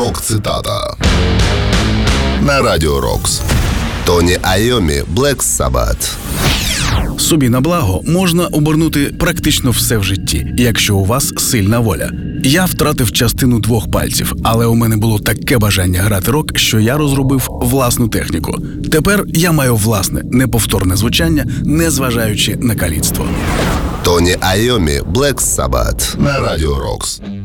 Рок-цитата на Радіо Рокс. Тоні Айомі, Black Sabbath. Собі на благо можна обернути практично все в житті, якщо у вас сильна воля. Я втратив частину 2 пальців, але у мене було таке бажання грати рок, що я розробив власну техніку. Тепер я маю власне, неповторне звучання, незважаючи на каліцтво. Тоні Айомі, Black Sabbath на Радіо Рокс.